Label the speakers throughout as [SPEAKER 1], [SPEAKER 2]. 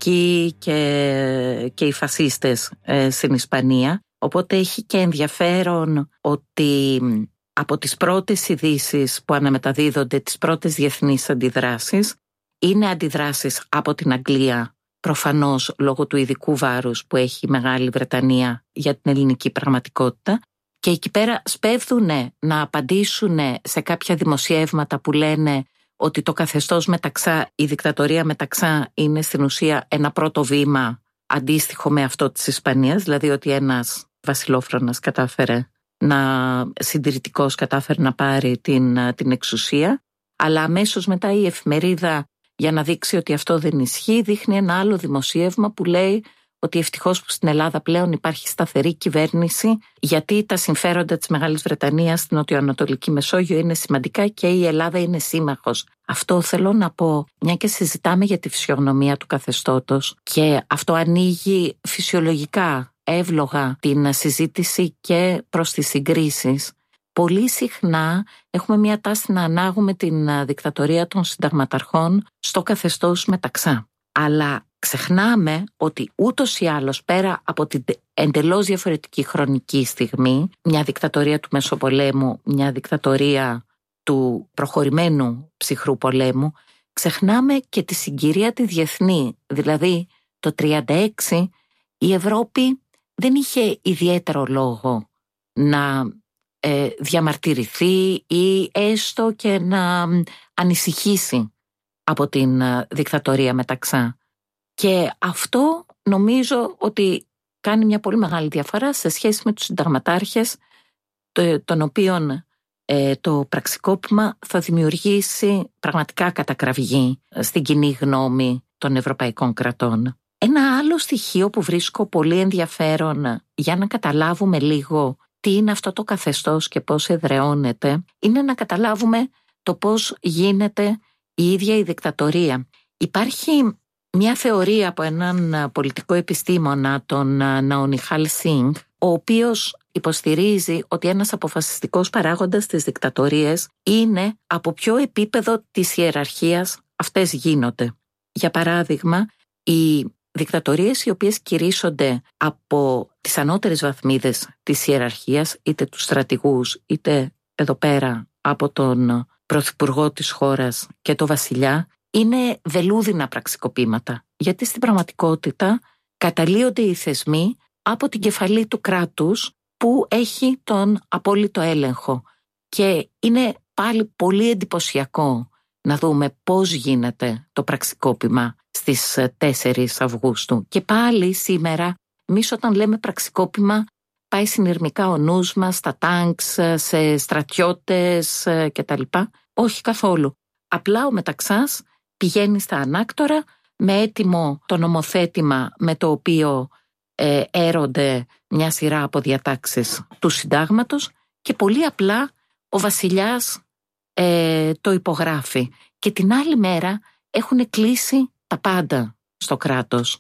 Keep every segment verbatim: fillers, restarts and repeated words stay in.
[SPEAKER 1] Φρανκοί και, και οι φασίστες ε, στην Ισπανία. Οπότε έχει και ενδιαφέρον ότι από τις πρώτες ειδήσεις που αναμεταδίδονται, τις πρώτες διεθνείς αντιδράσεις, είναι αντιδράσεις από την Αγγλία, προφανώς λόγω του ειδικού βάρους που έχει η Μεγάλη Βρετανία για την ελληνική πραγματικότητα. Και εκεί πέρα σπέβδουν να απαντήσουν σε κάποια δημοσιεύματα που λένε ότι το καθεστώς Μεταξά, η δικτατορία Μεταξά είναι στην ουσία ένα πρώτο βήμα αντίστοιχο με αυτό της Ισπανίας, δηλαδή ότι ένας βασιλόφρονας κατάφερε να, συντηρητικός κατάφερε να πάρει την, την εξουσία, αλλά αμέσως μετά η εφημερίδα, για να δείξει ότι αυτό δεν ισχύει, δείχνει ένα άλλο δημοσίευμα που λέει ότι ευτυχώς που στην Ελλάδα πλέον υπάρχει σταθερή κυβέρνηση, γιατί τα συμφέροντα της Μεγάλης Βρετανίας στην νοτιοανατολική Μεσόγειο είναι σημαντικά και η Ελλάδα είναι σύμμαχος. Αυτό θέλω να πω, μια και συζητάμε για τη φυσιογνωμία του καθεστώτος και αυτό ανοίγει φυσιολογικά, εύλογα την συζήτηση και προς τις συγκρίσεις. Πολύ συχνά έχουμε μια τάση να ανάγουμε την δικτατορία των συνταγματαρχών στο καθεστώς Μεταξά. Αλλά ξεχνάμε ότι ούτως ή άλλως πέρα από την εντελώς διαφορετική χρονική στιγμή, μια δικτατορία του Μεσοπολέμου, μια δικτατορία του προχωρημένου ψυχρού πολέμου, ξεχνάμε και τη συγκυρία τη διεθνή. Δηλαδή το τριάντα έξι η Ευρώπη δεν είχε ιδιαίτερο λόγο να ε, διαμαρτυρηθεί ή έστω και να ανησυχήσει από την δικτατορία Μεταξά. Και αυτό νομίζω ότι κάνει μια πολύ μεγάλη διαφορά σε σχέση με τους συνταγματάρχες, των οποίων ε, το πραξικόπημα θα δημιουργήσει πραγματικά κατακραυγή στην κοινή γνώμη των ευρωπαϊκών κρατών. Ένα άλλο στοιχείο που βρίσκω πολύ ενδιαφέρον για να καταλάβουμε λίγο τι είναι αυτό το καθεστώς και πώς εδραιώνεται, είναι να καταλάβουμε το πώς γίνεται η ίδια η δικτατορία. Υπάρχει μια θεωρία από έναν πολιτικό επιστήμονα, τον Ναονιχάλ Σινγκ, ο οποίος υποστηρίζει ότι ένας αποφασιστικός παράγοντας της δικτατορίας είναι από ποιο επίπεδο της ιεραρχίας αυτές γίνονται. Για παράδειγμα, οι δικτατορίες οι οποίες κηρύσσονται από τις ανώτερες βαθμίδες της ιεραρχίας, είτε τους στρατηγούς, είτε εδώ πέρα από τον πρωθυπουργό της χώρας και το βασιλιά, είναι βελούδινα πραξικοπήματα. Γιατί στην πραγματικότητα καταλύονται οι θεσμοί από την κεφαλή του κράτους που έχει τον απόλυτο έλεγχο. Και είναι πάλι πολύ εντυπωσιακό να δούμε πώς γίνεται το πραξικόπημα στις τέσσερις Αυγούστου. Και πάλι σήμερα, εμείς όταν λέμε πραξικόπημα, πάει συνειρμικά ο νους μας στα τάγκς, σε στρατιώτες κτλ. Όχι καθόλου. Απλά ο Μεταξάς πηγαίνει στα ανάκτορα με έτοιμο το νομοθέτημα με το οποίο ε, έρονται μια σειρά από διατάξεις του συντάγματος και πολύ απλά ο βασιλιάς ε, το υπογράφει. Και την άλλη μέρα έχουν κλείσει τα πάντα στο κράτος.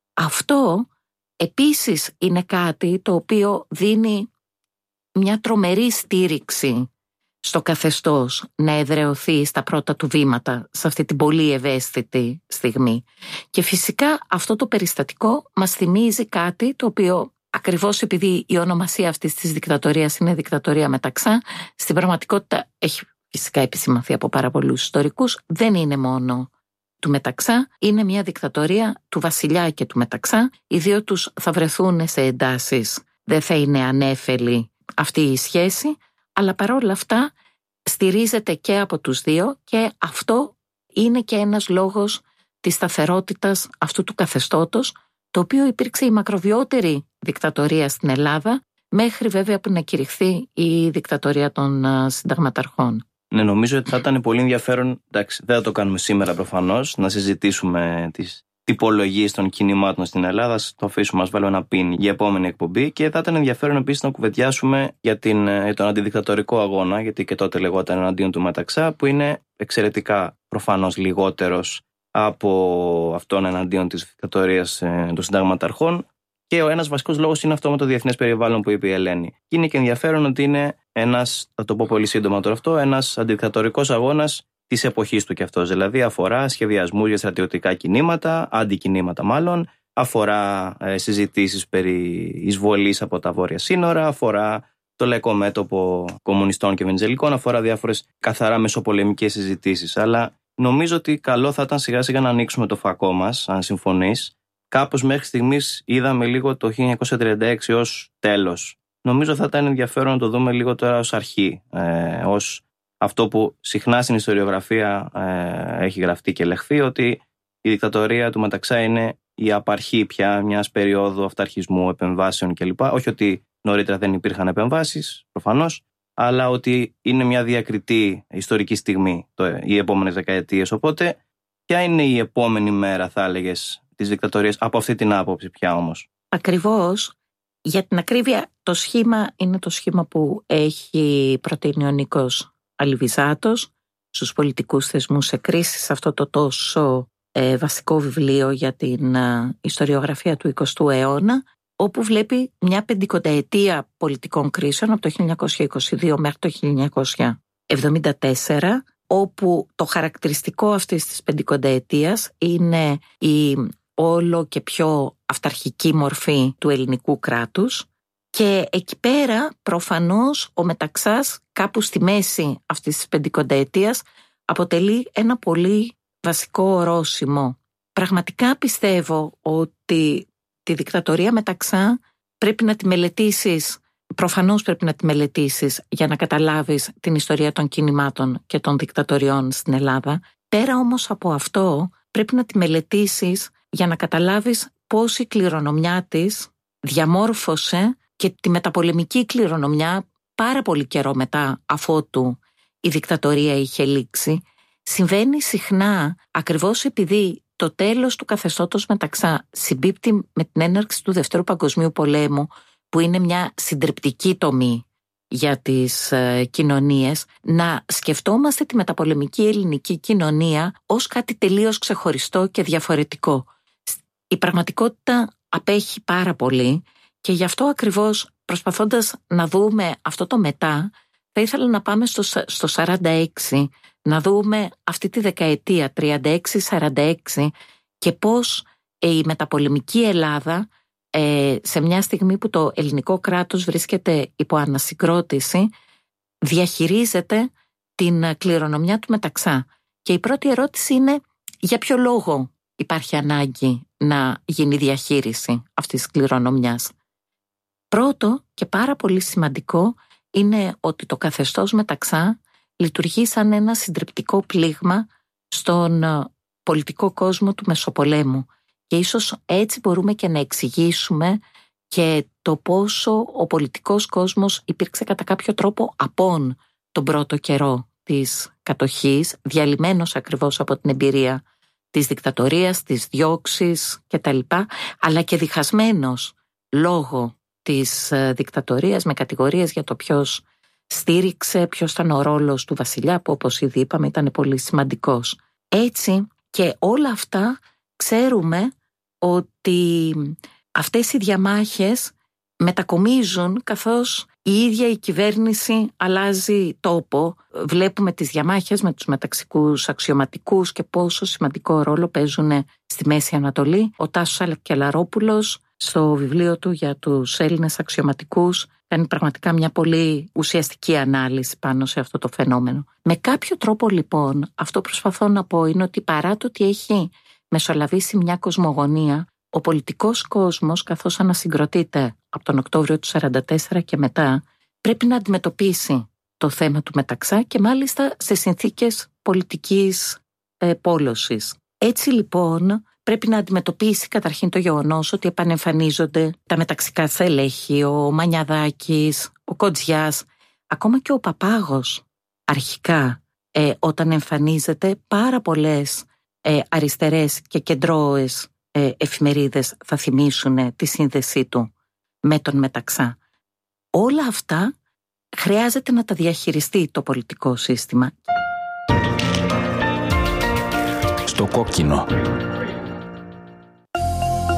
[SPEAKER 1] Αυτό επίσης είναι κάτι το οποίο δίνει μια τρομερή στήριξη στο καθεστώς να εδραιωθεί στα πρώτα του βήματα σε αυτή την πολύ ευαίσθητη στιγμή. Και φυσικά αυτό το περιστατικό μας θυμίζει κάτι το οποίο, ακριβώς επειδή η ονομασία αυτής της δικτατορίας είναι δικτατορία Μεταξά, στην πραγματικότητα έχει φυσικά επισημανθεί από πάρα πολλούς ιστορικούς, δεν είναι μόνο του Μεταξά, είναι μια δικτατορία του βασιλιά και του Μεταξά. Οι δύο τους θα βρεθούν σε εντάσεις, δεν θα είναι ανέφελη αυτή η σχέση, αλλά παρόλα αυτά στηρίζεται και από τους δύο και αυτό είναι και ένας λόγος της σταθερότητας αυτού του καθεστώτος, το οποίο υπήρξε η μακροβιότερη δικτατορία στην Ελλάδα, μέχρι βέβαια που να κηρυχθεί η δικτατορία των συνταγματαρχών.
[SPEAKER 2] Ναι, νομίζω ότι θα ήταν πολύ ενδιαφέρον, εντάξει, δεν θα το κάνουμε σήμερα προφανώς, να συζητήσουμε τις τυπολογίες των κινημάτων στην Ελλάδα. Το αφήσουμε, ας βάλω ένα πιν για επόμενη εκπομπή. Και θα ήταν ενδιαφέρον επίσης να κουβεντιάσουμε για, την, για τον αντιδικτατορικό αγώνα, γιατί και τότε λεγόταν εναντίον του Μεταξά, που είναι εξαιρετικά προφανώς λιγότερος από αυτόν εναντίον της δικτατορίας των συνταγματαρχών. Και ο ένας βασικός λόγος είναι αυτό με το διεθνές περιβάλλον που είπε η Ελένη. Και είναι και ενδιαφέρον ότι είναι ένας, θα το πω πολύ σύντομα τώρα αυτό, ένας αντιδικτατορικός αγώνας της εποχής του κι αυτός. Δηλαδή αφορά σχεδιασμούς για στρατιωτικά κινήματα, αντικινήματα μάλλον, αφορά ε, συζητήσεις περί εισβολής από τα βόρεια σύνορα, αφορά το λαϊκό μέτωπο κομμουνιστών και βενιζελικών, αφορά διάφορες καθαρά μεσοπολεμικές συζητήσεις. Αλλά νομίζω ότι καλό θα ήταν σιγά σιγά να ανοίξουμε το φακό μας, αν συμφωνείς. Κάπως μέχρι στιγμής είδαμε λίγο το χίλια εννιακόσια τριάντα έξι ως τέλος. Νομίζω θα ήταν ενδιαφέρον να το δούμε λίγο τώρα ως αρχή, ε, ως αυτό που συχνά στην ιστοριογραφία ε, έχει γραφτεί και λεχθεί, ότι η δικτατορία του Μεταξά είναι η απαρχή πια μιας περίοδου αυταρχισμού, επεμβάσεων κλπ. Όχι ότι νωρίτερα δεν υπήρχαν επεμβάσεις, προφανώς, αλλά ότι είναι μια διακριτή ιστορική στιγμή το, οι επόμενες δεκαετίες. Οπότε, ποια είναι η επόμενη μέρα, θα έλεγες, της δικτατορίας από αυτή την άποψη πια όμως?
[SPEAKER 1] Ακριβώς. Για την ακρίβεια, το σχήμα είναι το σχήμα που έχει προτείνει ο Νίκος Αλιβιζάτος στους πολιτικούς θεσμούς σε κρίση, σε αυτό το τόσο ε, βασικό βιβλίο για την ε, ιστοριογραφία του εικοστού αιώνα, όπου βλέπει μια πεντηκονταετία πολιτικών κρίσεων από το χίλια εννιακόσια είκοσι δύο μέχρι το χίλια εννιακόσια εβδομήντα τέσσερα, όπου το χαρακτηριστικό αυτής της πεντηκονταετίας είναι η όλο και πιο αυταρχική μορφή του ελληνικού κράτους, και εκεί πέρα προφανώς ο Μεταξάς κάπου στη μέση αυτής της πεντηκονταετίας αποτελεί ένα πολύ βασικό ορόσημο. Πραγματικά πιστεύω ότι τη δικτατορία Μεταξά πρέπει να τη μελετήσεις, προφανώς πρέπει να τη μελετήσεις για να καταλάβεις την ιστορία των κινημάτων και των δικτατοριών στην Ελλάδα. Πέρα όμως από αυτό πρέπει να τη μελετήσεις για να καταλάβεις πώς η κληρονομιά της διαμόρφωσε και τη μεταπολεμική κληρονομιά πάρα πολύ καιρό μετά αφότου η δικτατορία είχε λήξει. Συμβαίνει συχνά ακριβώς επειδή το τέλος του καθεστώτος Μεταξά συμπίπτει με την έναρξη του Δευτέρου Παγκοσμίου Πολέμου, που είναι μια συντριπτική τομή για τις ε, κοινωνίες, να σκεφτόμαστε τη μεταπολεμική ελληνική κοινωνία ως κάτι τελείως ξεχωριστό και διαφορετικό. Η πραγματικότητα απέχει πάρα πολύ, και γι' αυτό ακριβώς, προσπαθώντας να δούμε αυτό το μετά, θα ήθελα να πάμε στο, στο σαράντα έξι, να δούμε αυτή τη δεκαετία τριάντα έξι σαράντα έξι και πώς ε, η μεταπολεμική Ελλάδα, ε, σε μια στιγμή που το ελληνικό κράτος βρίσκεται υπό ανασυγκρότηση, διαχειρίζεται την κληρονομιά του Μεταξά. Και η πρώτη ερώτηση είναι, για ποιο λόγο υπάρχει ανάγκη να γίνει διαχείριση αυτής της κληρονομιάς? Πρώτο και πάρα πολύ σημαντικό είναι ότι το καθεστώς Μεταξά λειτουργεί σαν ένα συντριπτικό πλήγμα στον πολιτικό κόσμο του Μεσοπολέμου, και ίσως έτσι μπορούμε και να εξηγήσουμε και το πόσο ο πολιτικός κόσμος υπήρξε κατά κάποιο τρόπο απόν τον πρώτο καιρό της κατοχής, διαλυμένος ακριβώς από την εμπειρία της δικτατορίας, της διώξης κτλ, αλλά και διχασμένος λόγω της δικτατορίας, με κατηγορίες για το ποιος στήριξε, ποιος ήταν ο ρόλος του βασιλιά, που όπως ήδη είπαμε ήταν πολύ σημαντικός. Έτσι, και όλα αυτά ξέρουμε ότι αυτές οι διαμάχες μετακομίζουν καθώς η ίδια η κυβέρνηση αλλάζει τόπο. Βλέπουμε τις διαμάχες με τους μεταξικούς αξιωματικούς και πόσο σημαντικό ρόλο παίζουν στη Μέση Ανατολή. Ο Τάσος Αλκελαρόπουλος στο βιβλίο του για τους Έλληνες αξιωματικούς κάνει πραγματικά μια πολύ ουσιαστική ανάλυση πάνω σε αυτό το φαινόμενο. Με κάποιο τρόπο λοιπόν, αυτό προσπαθώ να πω είναι ότι παρά το ότι έχει μεσολαβήσει μια κοσμογονία, ο πολιτικός κόσμος, καθώς ανασυγκροτείται από τον Οκτώβριο του σαράντα τέσσερα και μετά, πρέπει να αντιμετωπίσει το θέμα του Μεταξά, και μάλιστα σε συνθήκες πολιτικής ε, πόλωσης. Έτσι λοιπόν πρέπει να αντιμετωπίσει καταρχήν το γεγονός ότι επανεμφανίζονται τα μεταξικά στελέχη, ο Μανιαδάκης, ο Κοντζιάς, ακόμα και ο Παπάγος αρχικά, ε, όταν εμφανίζεται, πάρα πολλές ε, αριστερές και κεντρώες ε, εφημερίδες θα θυμίσουν τη σύνδεσή του με τον Μεταξά. Όλα αυτά χρειάζεται να τα διαχειριστεί το πολιτικό σύστημα.
[SPEAKER 3] Στο κόκκινο.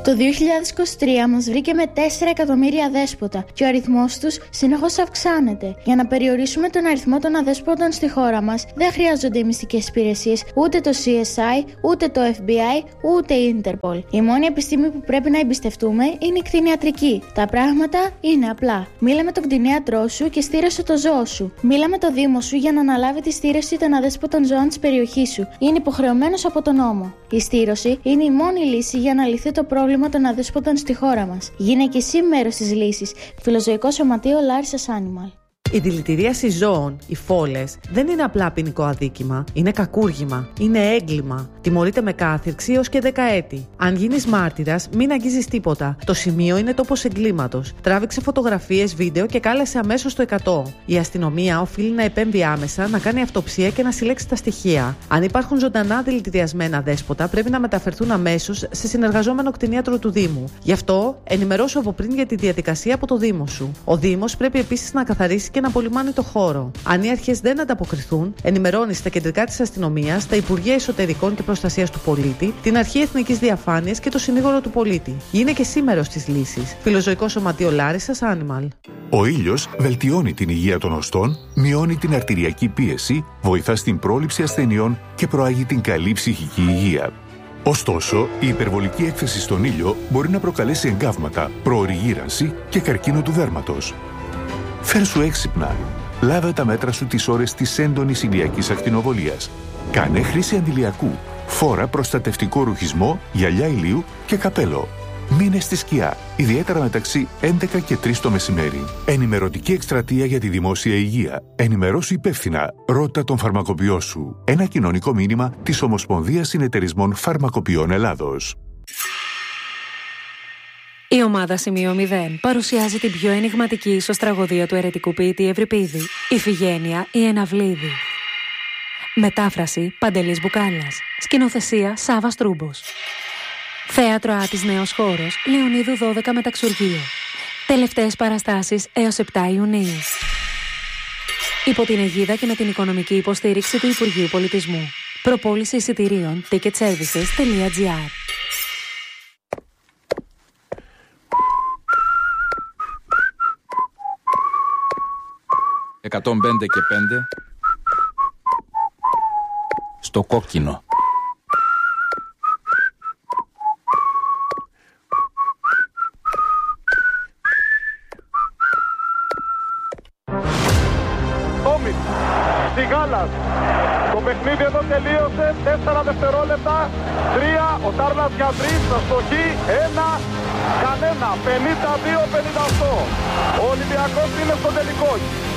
[SPEAKER 3] Το δύο χιλιάδες είκοσι τρία μας βρήκε με τέσσερα εκατομμύρια αδέσποτα και ο αριθμός τους συνεχώς αυξάνεται. Για να περιορίσουμε τον αριθμό των αδέσποτων στη χώρα μας, δεν χρειάζονται οι μυστικές υπηρεσίες, ούτε το σι ες άι, ούτε το εφ μπι άι, ούτε η Interpol. Η μόνη επιστήμη που πρέπει να εμπιστευτούμε είναι η κτηνιατρική. Τα πράγματα είναι απλά. Μίλα με τον κτηνίατρό σου και στήρωσε το ζώο σου. Μίλα με το δήμο σου για να αναλάβει τη στήρωση των αδέσποτων ζώων της περιοχής σου. Είναι υποχρεωμένος από τον νόμο. Η στήρωση είναι η μόνη λύση για να λυθεί το πρόβλημα των αδέσποτων στη χώρα μας. Γίνε και εσύ μέρος της λύσης. Φιλοζωικό Σωματείο Λάρισσας Animal.
[SPEAKER 4] Η δηλητηρίαση ζώων, οι φόλες, δεν είναι απλά ποινικό αδίκημα. Είναι κακούργημα. Είναι έγκλημα. Τιμωρείται με κάθυρξη έως και δεκαέτη. Αν γίνεις μάρτυρας, μην αγγίζεις τίποτα. Το σημείο είναι τόπος εγκλήματος. Τράβηξε φωτογραφίες, βίντεο και κάλεσε αμέσως το εκατό. Η αστυνομία οφείλει να επέμβει άμεσα, να κάνει αυτοψία και να συλλέξει τα στοιχεία. Αν υπάρχουν ζωντανά δηλητηριασμένα δέσποτα, πρέπει να μεταφερθούν αμέσως σε συνεργαζόμενο κτηνίατρο του Δήμου. Γι' αυτό, ενημερώσου από πριν για τη διαδικασία από το Δήμο σου. Ο Δήμος πρέπει επίσης να καθαρίσει και να απολυμάνει το χώρο. Αν οι αρχές δεν ανταποκριθούν, ενημερώνει στα κεντρικά της αστυνομίας, τα Υπουργεία Εσωτερικών και Προστασίας του Πολίτη, την Αρχή Εθνικής Διαφάνειας και το Συνήγορο του Πολίτη. Είναι και εσύ μέρος της λύσης. Φιλοζωικό Σωματείο Λάρισσας Animal.
[SPEAKER 5] Ο ήλιος βελτιώνει την υγεία των οστών, μειώνει την αρτηριακή πίεση, βοηθά στην πρόληψη ασθενειών και προάγει την καλή ψυχική υγεία. Ωστόσο, η υπερβολική έκθεση στον ήλιο μπορεί να προκαλέσει εγκάβματα, προωρή γύρανση και καρκίνο του δέρματος. Φέρσου έξυπνα. Λάβε τα μέτρα σου τις ώρες της έντονης ηλιακής ακτινοβολίας. Κάνε χρήση αντιλιακού. Φόρα προστατευτικό ρουχισμό, γυαλιά ηλίου και καπέλο. Μείνε στη σκιά, ιδιαίτερα μεταξύ έντεκα και τρεις το μεσημέρι. Ενημερωτική εκστρατεία για τη δημόσια υγεία. Ενημερώσου υπεύθυνα. Ρώτα τον φαρμακοποιό σου. Ένα κοινωνικό μήνυμα της Ομοσπονδίας Συνεταιρισμών Φαρμακοποιών Ελλάδος.
[SPEAKER 6] Η ομάδα Σημείο μηδέν παρουσιάζει την πιο ενιγματική ίσως τραγωδία του αιρετικού ποιητή Ευρυπίδη, Ιφηγένεια η Εναυλίδη. Μετάφραση Παντελής Μπουκάλας. Σκηνοθεσία Σάββας Τρούμπος. Θέατρο Άτης Νέος Χώρος, Λεωνίδου δώδεκα Μεταξουργείο. Τελευταίες παραστάσεις έως επτά Ιουνίου. Υπό την αιγίδα και με την οικονομική υποστήριξη του Υπουργείου Πολιτισμού. Προπόληση εισιτηρίων ticket services τελεία τζι άρ.
[SPEAKER 7] εκατόν πέντε και πέντε στο κόκκινο.
[SPEAKER 8] Τόμις, Σιγάλας. Το παιχνίδι εδώ τελείωσε. Τέσσερα δευτερόλεπτα. Τρία, ο Τάρλας για τρεις, θα στοχεί. Ένα, κανένα. πενήντα δύο πενήντα οκτώ. Ο Ολυμπιακός είναι στο τελικό.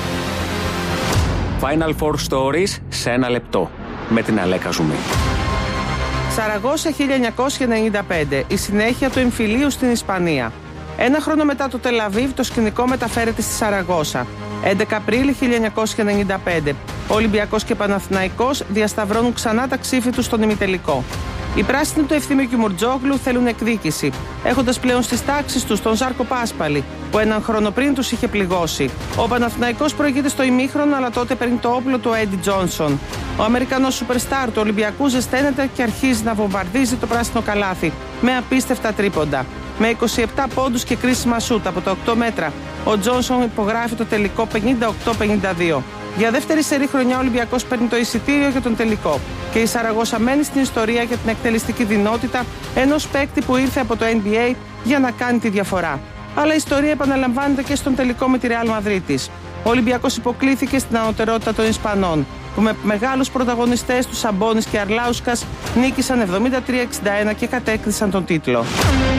[SPEAKER 9] Final Four Stories σε ένα λεπτό με την Αλέκα Ζουμή.
[SPEAKER 10] Σαραγώσα χίλια εννιακόσια ενενήντα πέντε. Η συνέχεια του εμφυλίου στην Ισπανία. Ένα χρόνο μετά το Τελαβίβ, το σκηνικό μεταφέρεται στη Σαραγώσα. έντεκα Απρίλη χίλια εννιακόσια ενενήντα πέντε. Ο Ολυμπιακός και Παναθηναϊκός διασταυρώνουν ξανά τα ξύφη τους στον ημιτελικό. Οι πράσινοι του Ευθύμιου Κιμουρτζόγλου θέλουν εκδίκηση, έχοντας πλέον στις τάξεις τους τον Ζάρκο Πάσπαλη, που έναν χρόνο πριν τους είχε πληγώσει. Ο Παναθηναϊκός προηγείται στο ημίχρονο, αλλά τότε παίρνει το όπλο του Έντι Τζόνσον. Ο Αμερικανός σούπερστάρ του Ολυμπιακού ζεσταίνεται και αρχίζει να βομβαρδίζει το πράσινο καλάθι με απίστευτα τρίποντα. Με είκοσι επτά πόντους και κρίσιμα σούτ από τα οκτώ μέτρα, ο Τζόνσον υπογράφει το τελικό πενήντα οκτώ πενήντα δύο. Για δεύτερη σερή χρονιά ο Ολυμπιακός παίρνει το εισιτήριο για τον τελικό και η Σαραγώσα μένει στην ιστορία για την εκτελεστική δυνότητα ενός παίκτη που ήρθε από το N B A για να κάνει τη διαφορά. Αλλά η ιστορία επαναλαμβάνεται και στον τελικό με τη Ρεάλ Μαδρίτης. Ο Ολυμπιακός υποκλήθηκε στην ανωτερότητα των Ισπανών, που με μεγάλους πρωταγωνιστές του Σαμπόνις και Αρλάουσκας νίκησαν εβδομήντα τρία εξήντα ένα και κατέκτησαν τον τίτλο.